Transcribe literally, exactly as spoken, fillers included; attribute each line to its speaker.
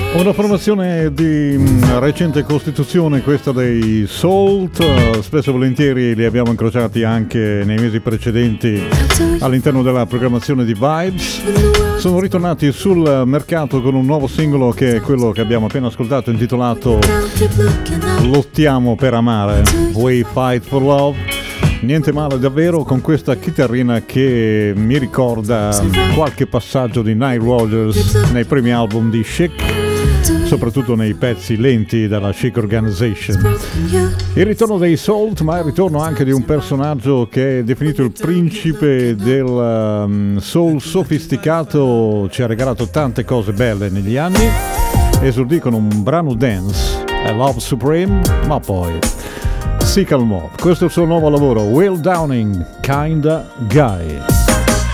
Speaker 1: Una formazione di recente costituzione, questa dei Salt. Spesso e volentieri li abbiamo incrociati anche nei mesi precedenti all'interno della programmazione di Vibes. Sono ritornati sul mercato con un nuovo singolo che è quello che abbiamo appena ascoltato, intitolato Lottiamo per amare, We Fight for Love. Niente male davvero, con questa chitarrina che mi ricorda qualche passaggio di Nile Rodgers nei primi album di Chic, soprattutto nei pezzi lenti della Chic Organization. Il ritorno dei Salt, ma il ritorno anche di un personaggio che è definito il principe del um, soul sofisticato, ci ha regalato tante cose belle negli anni. Esordì con un brano dance, I Love Supreme, ma poi si calmò. Questo è il suo nuovo lavoro, Will Downing, Kinda Guy.